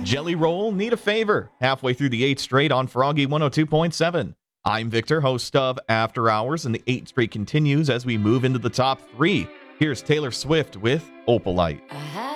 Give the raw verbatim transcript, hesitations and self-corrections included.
Jelly Roll, Need a Favor, halfway through the eighth straight on Froggy one oh two point seven. I'm Victor, host of After Hours, and the eighth straight continues as we move into the top three. Here's Taylor Swift with Opalite. I